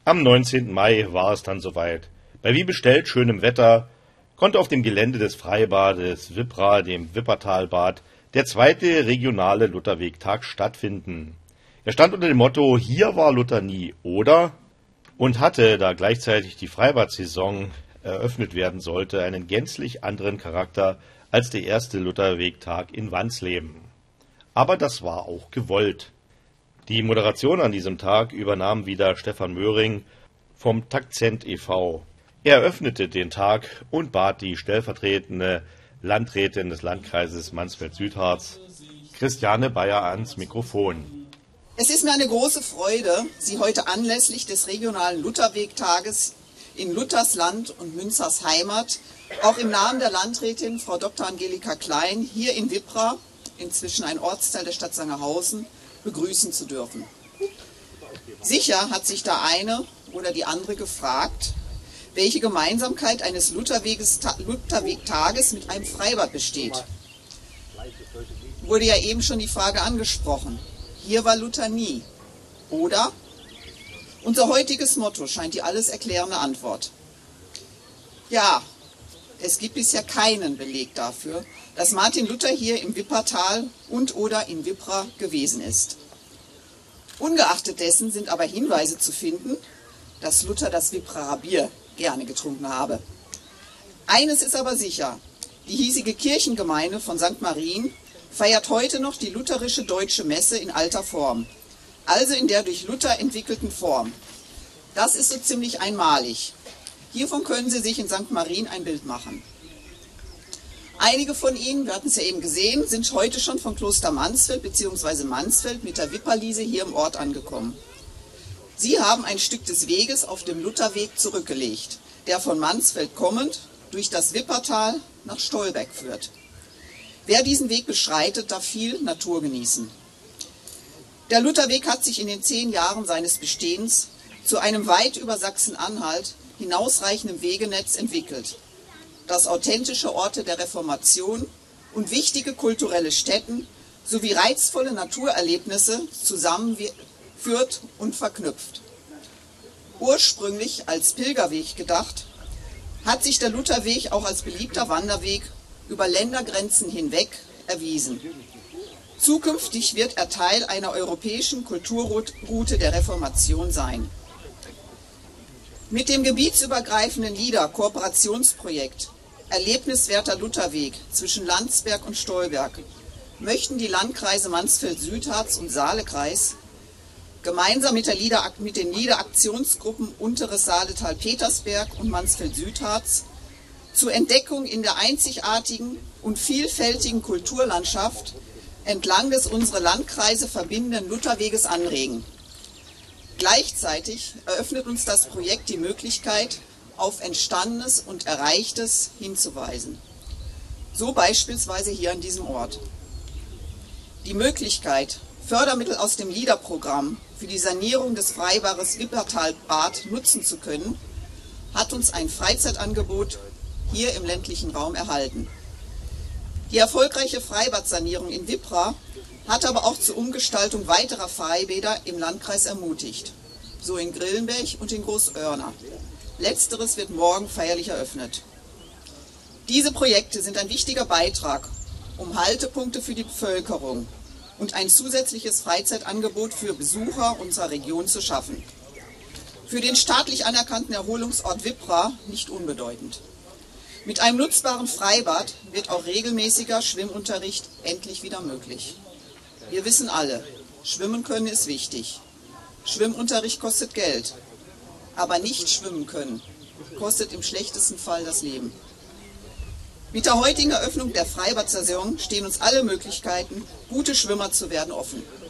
Am 19. Mai war es dann soweit. Bei wie bestellt schönem Wetter konnte auf dem Gelände des Freibades Wippra, dem Wippertalbad, der zweite regionale Lutherwegtag stattfinden. Er stand unter dem Motto „Hier war Luther nie" oder und hatte, da gleichzeitig die Freibad-Saison eröffnet werden sollte, einen gänzlich anderen Charakter als der erste Lutherwegtag in Wansleben. Aber das war auch gewollt. Die Moderation an diesem Tag übernahm wieder Stefan Möhring vom Takzent e.V. Er eröffnete den Tag und bat die stellvertretende Landrätin des Landkreises Mansfeld-Südharz, Christiane Bayer, ans Mikrofon. Es ist mir eine große Freude, Sie heute anlässlich des regionalen Lutherwegtages in Luthers Land und Münzers Heimat, auch im Namen der Landrätin Frau Dr. Angelika Klein, hier in Wippra, inzwischen ein Ortsteil der Stadt Sangerhausen, begrüßen zu dürfen. Sicher hat sich der eine oder die andere gefragt, welche Gemeinsamkeit eines Lutherwegtages mit einem Freibad besteht. Wurde ja eben schon die Frage angesprochen. Hier war Luther nie. Oder? Unser heutiges Motto scheint die alles erklärende Antwort. Ja, es gibt bisher keinen Beleg dafür, dass Martin Luther hier im Wippertal und oder in Wippra gewesen ist. Ungeachtet dessen sind aber Hinweise zu finden, dass Luther das Wippraer Bier gerne getrunken habe. Eines ist aber sicher, die hiesige Kirchengemeinde von St. Marien feiert heute noch die lutherische Deutsche Messe in alter Form, also in der durch Luther entwickelten Form. Das ist so ziemlich einmalig. Hiervon können Sie sich in St. Marien ein Bild machen. Einige von Ihnen, wir hatten es ja eben gesehen, sind heute schon von Kloster Mansfeld bzw. Mansfeld mit der Wipperliese hier im Ort angekommen. Sie haben ein Stück des Weges auf dem Lutherweg zurückgelegt, der von Mansfeld kommend durch das Wippertal nach Stolberg führt. Wer diesen Weg beschreitet, darf viel Natur genießen. Der Lutherweg hat sich in den 10 Jahren seines Bestehens zu einem weit über Sachsen-Anhalt hinausreichenden Wegenetz entwickelt, das authentische Orte der Reformation und wichtige kulturelle Stätten sowie reizvolle Naturerlebnisse zusammenführt und verknüpft. Ursprünglich als Pilgerweg gedacht, hat sich der Lutherweg auch als beliebter Wanderweg über Ländergrenzen hinweg erwiesen. Zukünftig wird er Teil einer europäischen Kulturroute der Reformation sein. Mit dem gebietsübergreifenden LIDA-Kooperationsprojekt Erlebniswerter Lutherweg zwischen Landsberg und Stolberg möchten die Landkreise Mansfeld-Südharz und Saalekreis gemeinsam mit den LIDA-Aktionsgruppen Unteres Saaletal-Petersberg und Mansfeld-Südharz zur Entdeckung in der einzigartigen und vielfältigen Kulturlandschaft entlang des unsere Landkreise verbindenden Lutherweges anregen. Gleichzeitig eröffnet uns das Projekt die Möglichkeit, auf Entstandenes und Erreichtes hinzuweisen. So beispielsweise hier an diesem Ort. Die Möglichkeit, Fördermittel aus dem LIDA-Programm für die Sanierung des Freibades Wippertalbad nutzen zu können, hat uns ein Freizeitangebot hier im ländlichen Raum erhalten. Die erfolgreiche Freibadsanierung in Wippra hat aber auch zur Umgestaltung weiterer Freibäder im Landkreis ermutigt, so in Grillenberg und in Großoerna. Letzteres wird morgen feierlich eröffnet. Diese Projekte sind ein wichtiger Beitrag, um Haltepunkte für die Bevölkerung und ein zusätzliches Freizeitangebot für Besucher unserer Region zu schaffen. Für den staatlich anerkannten Erholungsort Wippra nicht unbedeutend. Mit einem nutzbaren Freibad wird auch regelmäßiger Schwimmunterricht endlich wieder möglich. Wir wissen alle, schwimmen können ist wichtig. Schwimmunterricht kostet Geld, aber nicht schwimmen können kostet im schlechtesten Fall das Leben. Mit der heutigen Eröffnung der Freibad-Saison stehen uns alle Möglichkeiten, gute Schwimmer zu werden, offen.